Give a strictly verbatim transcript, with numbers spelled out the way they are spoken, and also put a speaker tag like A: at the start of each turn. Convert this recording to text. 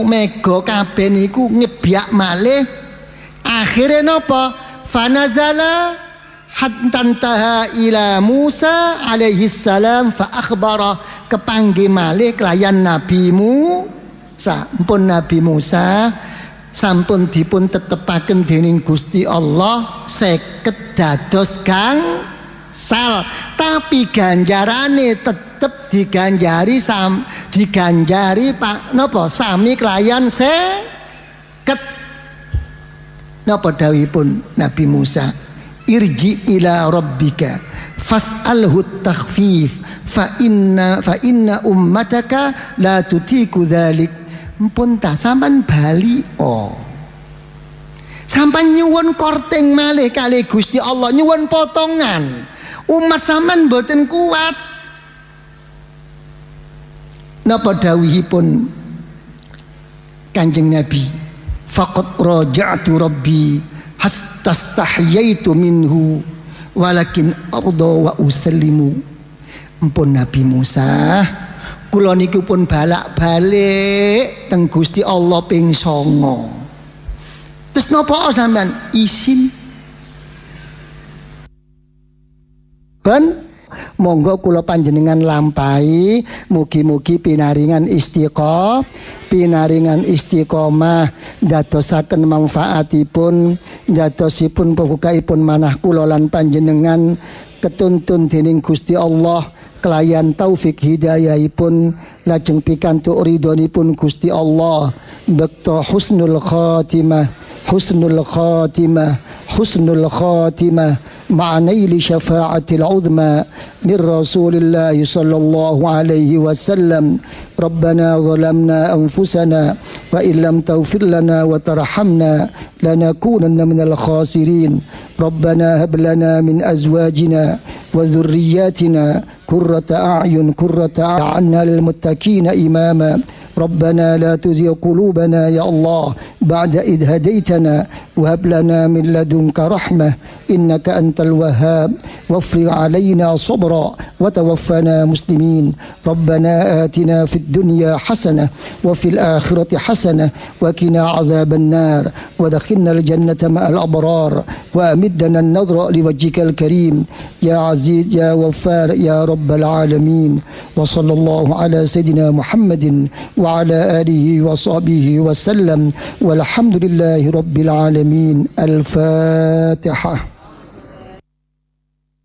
A: mega kabeh niku ngebyak malih akhire napa fanazala hatta taha ila Musa alaihi salam fa akhbara kepanggih malih kelayan Nabi Musa sampun Nabi Musa sampun dipun tetepaken dening Gusti Allah seket dados gangsal tapi ganjarane tetep diganjari sam diganjari Pak napa sami kelayan seket napa dawuhipun Nabi Musa irji ila rabbika fas'alhu takhfif fa inna fa inna ummataka la tutiku dzalik mpun ta sampean bali oh sampean nyuwun korting malih kali Gusti Allah nyuwun potongan umat sampean mboten kuat napa dawuhipun Kanjeng Nabi faqad raja'tu rabbi hastastahyaitu minhu walakin arda wa usallimu mpun Nabi Musa kula niku pun balak-balik teng Gusti Allah ping songo. Terus napa sampean isin? Ben monggo kula panjenengan lampahi mugi-mugi pinaringan istiqomah, pinaringan istiqomah dadosaken manfaatipun, dadosipun pembukaipun manah kula lan panjenengan ketuntun dening Gusti Allah kelayan taufik hidayahipun lajeng pikantuk ridhonipun Gusti Allah bekto husnul khatimah husnul khatimah husnul khatimah ma'naili syafa'atil uzma min Rasulillah sallallahu alaihi wasallam Rabbana zalamna anfusana wa illam taghfir lana wa tarhamna lanakunanna minal khasirin Rabbana hab lana min azwajina wa dhurriyyatina qurrata a'yun qurrata a'yunna lil muttaqina imama ربنا لا تزغ قلوبنا يا الله بعد إذ هديتنا وهب لنا من لدنك رحمة إنك أنت الوهاب وافرغ علينا صبرا وتوفنا مسلمين ربنا آتنا في الدنيا حسنة وفي الآخرة حسنة وقنا عذاب النار ودخلنا الجنة مع الأبرار وأمدنا النظر لوجهك الكريم يا عزيز يا غفار يا رب العالمين وصلى الله على سيدنا محمد وعلى آله وصحبه وسلم والحمد لله رب العالمين الفاتحة.